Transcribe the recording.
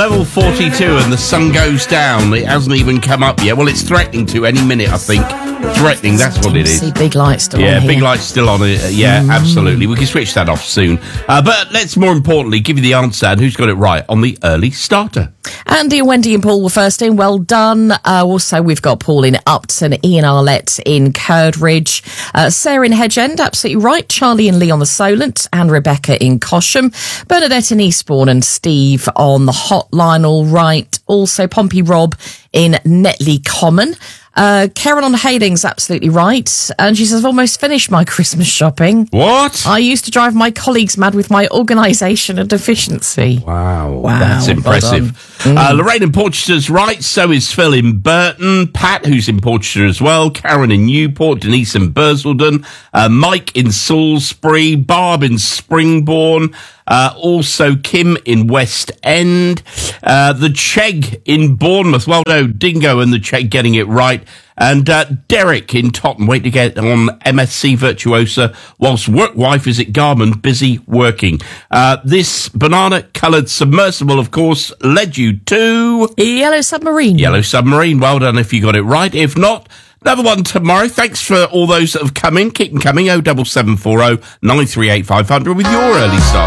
level 42 and the sun goes down. It hasn't even come up yet. Well, it's threatening to any minute, I think. Threatening, that's what it is. See, big light's still on here. Yeah, big light's still on it. Absolutely. We can switch that off soon. But let's more importantly give you the answer and who's got it right on the early starter. Andy and Wendy and Paul were first in. Well done. Also, we've got Paul in Upton, Ian Arlett in Curdridge, Sarah in Hedge-End, absolutely right. Charlie and Lee on the Solent, and Rebecca in Cosham. Bernadette in Eastbourne and Steve on the hotline, all right. Also, Pompey Rob in Netley Common. Karen on Hayding's absolutely right. And she says, I've almost finished my Christmas shopping. What? I used to drive my colleagues mad with my organisation and efficiency. Wow. That's impressive. Lorraine in Porchester's right. So is Phil in Burton. Pat, who's in Porchester as well. Karen in Newport. Denise in Bursledon. Mike in Salisbury. Barb in Springbourne. Also Kim in West End. The Chegg in Bournemouth. Well, no, Dingo and the Chegg getting it right. And Derek in Totton, wait to get on MSc Virtuosa, whilst work wife is at Garmin, busy working. This banana-coloured submersible, of course, led you to... Yellow Submarine. Yellow Submarine. Well done if you got it right. If not, another one tomorrow. Thanks for all those that have come in. Keep them coming. 07740 938 500 with your early start.